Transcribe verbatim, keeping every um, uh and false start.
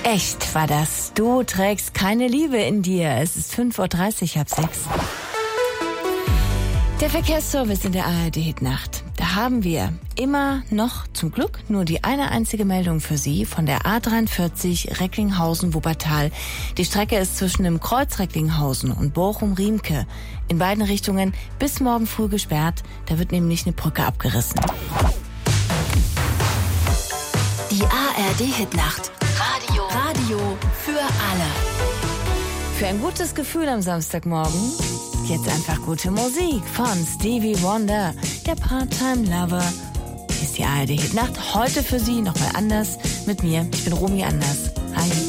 Echt war das. Du trägst keine Liebe in dir. Es ist fünf Uhr dreißig, halb sechs. Der Verkehrsservice in der A R D-Hitnacht. Da haben wir immer noch zum Glück nur die eine einzige Meldung für Sie von der A dreiundvierzig Recklinghausen-Wuppertal. Die Strecke ist zwischen dem Kreuz Recklinghausen und Bochum-Riemke in beiden Richtungen bis morgen früh gesperrt. Da wird nämlich eine Brücke abgerissen. Die A R D-Hitnacht. Radio. Radio für alle. Für ein gutes Gefühl am Samstagmorgen jetzt einfach gute Musik von Stevie Wonder, der Part-Time-Lover. Hier ist die A R D-Hitnacht. Heute für Sie nochmal anders mit mir. Ich bin Romy Anders. Hi.